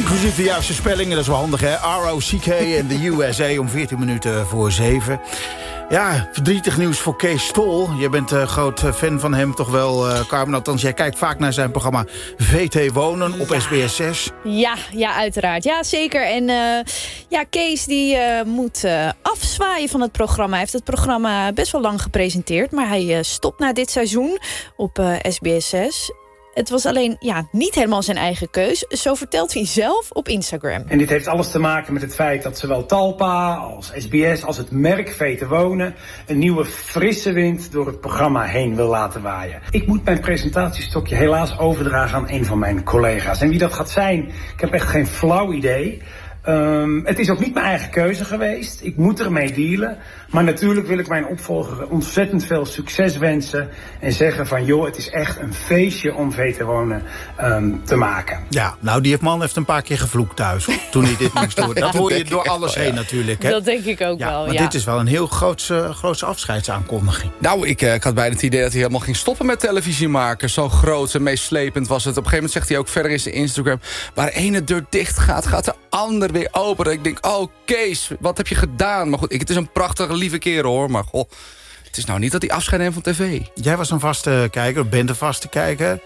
Inclusief de juiste spellingen, dat is wel handig, hè? R-O-C-K en de USA om 14 minuten voor 7. Ja, verdrietig nieuws voor Kees Stol. Je bent groot fan van hem toch wel, Carmen. Althans, jij kijkt vaak naar zijn programma VT Wonen op SBS6. Ja, uiteraard. Ja, zeker. En Kees die moet afzwaaien van het programma. Hij heeft het programma best wel lang gepresenteerd. Maar hij stopt na dit seizoen op SBS6. Het was alleen niet helemaal zijn eigen keus. Zo vertelt hij zelf op Instagram. En dit heeft alles te maken met het feit dat zowel Talpa als SBS als het merk VT Wonen een nieuwe frisse wind door het programma heen wil laten waaien. Ik moet mijn presentatiestokje helaas overdragen aan een van mijn collega's. En wie dat gaat zijn, ik heb echt geen flauw idee. Het is ook niet mijn eigen keuze geweest. Ik moet ermee dealen. Maar natuurlijk wil ik mijn opvolger ontzettend veel succes wensen. En zeggen van, joh, het is echt een feestje om VT Wonen te maken. Ja, nou, die man heeft een paar keer gevloekt thuis toen hij dit moest doen. Dat hoor je door alles heen natuurlijk. Hè? Dat denk ik ook wel, maar dit is wel een heel grootse afscheidsaankondiging. Nou, ik had bijna het idee dat hij helemaal ging stoppen met televisie maken. Zo groot en meeslepend was het. Op een gegeven moment zegt hij ook verder in zijn Instagram, waar ene deur dicht gaat, gaat de ander weer open. Ik denk, oh Kees, wat heb je gedaan? Maar goed, het is een prachtige, lieve kerel hoor. Maar goh, het is nou niet dat hij afscheid neemt van tv. Jij was een vaste kijker, of bent een vaste kijker.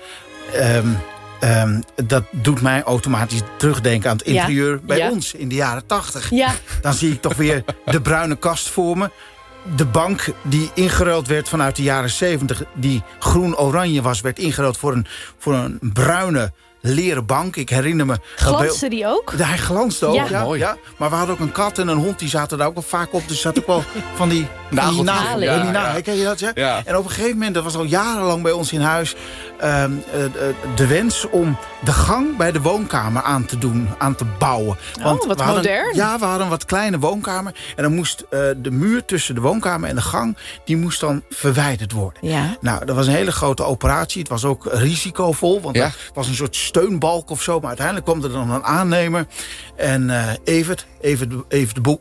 Dat doet mij automatisch terugdenken aan het interieur bij ons in de jaren 80. Ja. Dan zie ik toch weer de bruine kast voor me. De bank die ingeruild werd vanuit de jaren 70... die groen-oranje was, werd ingeruild voor een bruine leren bank. Ik herinner me... Glansde die ook? Hij glansde ook, mooi. Ja. Maar we hadden ook een kat en een hond, die zaten daar ook wel vaak op. Dus zat ook wel van die nagels. Ken je dat? Ja? En op een gegeven moment, dat was al jarenlang bij ons in huis, de wens om de gang bij de woonkamer aan te bouwen. Want wat modern. We hadden een wat kleine woonkamer. En dan moest de muur tussen de woonkamer en de gang, die moest dan verwijderd worden. Ja. Nou, dat was een hele grote operatie. Het was ook risicovol, want het was een soort steunbalk of zo. Maar uiteindelijk kwam er dan een aannemer. En Evert de Boek...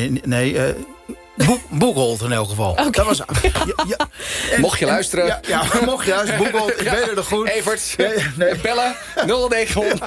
Boekholt in elk geval. Okay. Dat was, mocht je luisteren. Ja, mocht je luisteren. Boekholt, ik weet het nog goed. Evert, bellen 0900.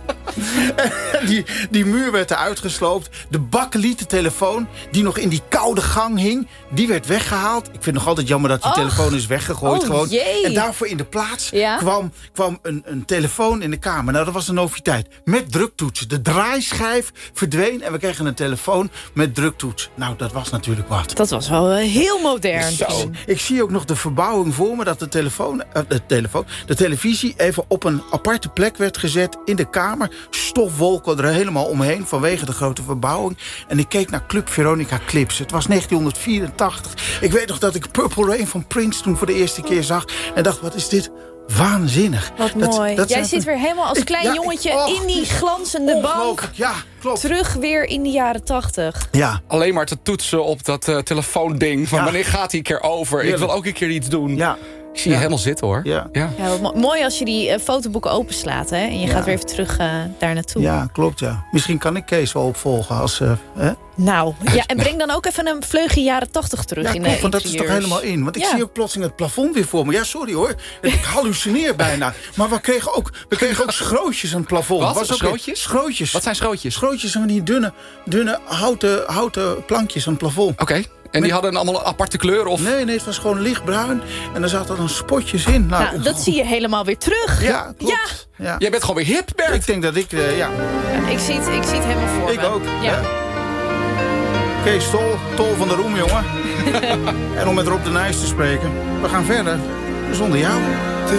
Die muur werd eruit gesloopt. De bakkelieten telefoon die nog in die koude gang hing, die werd weggehaald. Ik vind het nog altijd jammer dat die telefoon is weggegooid. Gewoon. En daarvoor in de plaats kwam een telefoon in de kamer. Nou, dat was een noviteit. Met druktoets. De draaischijf verdween en we kregen een telefoon met druktoets. Nou, dat was natuurlijk wat. Dat was wel heel modern. Zo. Ik zie ook nog de verbouwing voor me dat de televisie even op een aparte plek werd gezet in de kamer. Stofwolken er helemaal omheen vanwege de grote verbouwing. En ik keek naar Club Veronica Clips. Het was 1984. Ik weet nog dat ik Purple Rain van Prince toen voor de eerste keer zag. En dacht, wat is dit? Waanzinnig. Wat mooi. Jij zit weer helemaal als klein jongetje in die glanzende bank. Ja, klopt. Terug weer in de jaren 80. Ja. Alleen maar te toetsen op dat telefoonding. Van wanneer gaat die een keer over? Ik wil ook een keer iets doen. Ja. Ik zie je helemaal zitten hoor. Ja, mooi als je die fotoboeken openslaat. Hè? En je gaat weer even terug daar naartoe. Ja, klopt ja. Misschien kan ik Kees wel opvolgen als... Nou, en breng dan ook even een vleugje jaren 80 terug in de want dat is toch helemaal in. Want ik zie ook plotseling het plafond weer voor me. Ja, sorry hoor. Ik hallucineer bijna. Maar we kregen ook schrootjes aan het plafond. Wat? Schrootjes? Schrootjes. Wat zijn schrootjes? Schrootjes zijn die dunne houten plankjes aan het plafond. Oké. En die hadden allemaal een aparte kleur? Of? Nee, het was gewoon lichtbruin. En er zaten dan spotjes in. Nou, dat zie je helemaal weer terug. Ja, klopt. Ja. Jij bent gewoon weer hip, Bert. Ik denk dat ik, Ik zie het helemaal voor me. Ik ook. Ja. Kees Tol van de Roem, jongen. En om met Rob de Nijs te spreken. We gaan verder zonder jou.